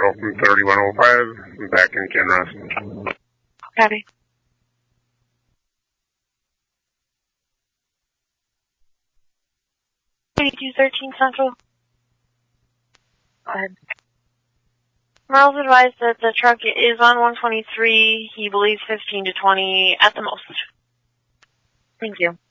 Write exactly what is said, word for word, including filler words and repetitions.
Seattle from thirty-one oh five, back in Kinross. Copy. eighty-two thirteen Central. Go ahead. Miles advised that the truck is on one twenty-three. He believes fifteen to twenty at the most. Thank you.